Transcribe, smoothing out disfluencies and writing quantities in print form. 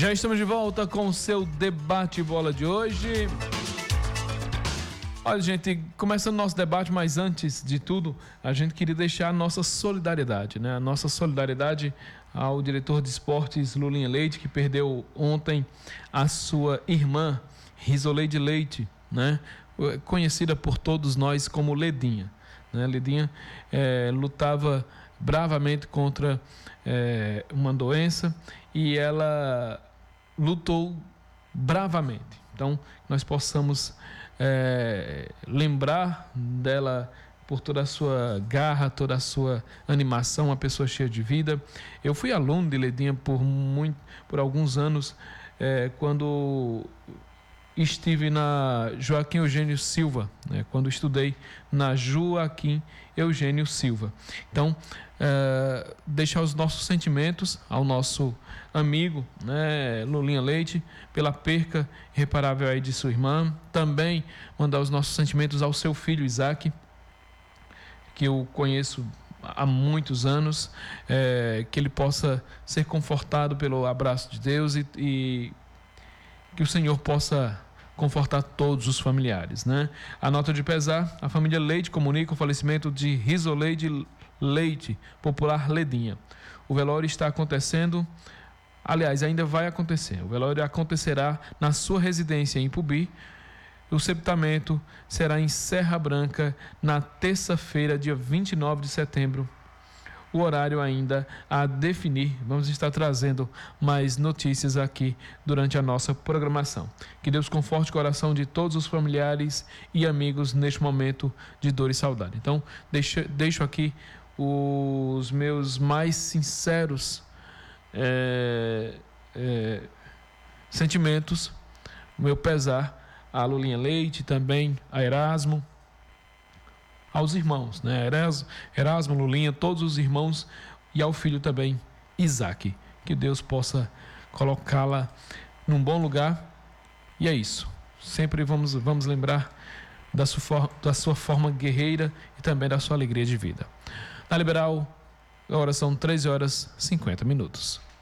Já estamos de volta com o seu debate bola de hoje. Olha, gente, começando nosso debate, mas antes de tudo, a gente queria deixar a nossa solidariedade, né? A nossa solidariedade ao diretor de esportes Lulinha Leite, que perdeu ontem a sua irmã, Risoleide Leite, né? Conhecida por todos nós como Ledinha, né? Ledinha lutava bravamente contra uma doença e ela lutou bravamente. Então, nós possamos lembrar dela por toda a sua garra, toda a sua animação, uma pessoa cheia de vida. Eu fui aluno de Ledinha por alguns anos, quando estive na Joaquim Eugênio Silva, né, quando estudei na Joaquim Eugênio Silva. Então, deixar os nossos sentimentos ao nosso amigo, né, Lulinha Leite, pela perca irreparável aí de sua irmã. Também mandar os nossos sentimentos ao seu filho Isaac, que eu conheço há muitos anos, que ele possa ser confortado pelo abraço de Deus e que o Senhor possa confortar todos os familiares, né? A nota de pesar: a família Leite comunica o falecimento de Risoleide Leite, popular Ledinha. O velório está acontecendo, aliás, ainda vai acontecer. O velório acontecerá na sua residência em Ipubi. O sepultamento será em Serra Branca na terça-feira, dia 29 de setembro. O horário ainda a definir. Vamos estar trazendo mais notícias aqui durante a nossa programação. Que Deus conforte o coração de todos os familiares e amigos neste momento de dor e saudade. Então, deixo aqui os meus mais sinceros sentimentos, o meu pesar a Lulinha Leite, também a Erasmo, aos irmãos, né? Erasmo, Lulinha, todos os irmãos, e ao filho também, Isaac. Que Deus possa colocá-la num bom lugar. E é isso. Sempre vamos lembrar da sua forma guerreira e também da sua alegria de vida. Na Liberal, agora são 13h50.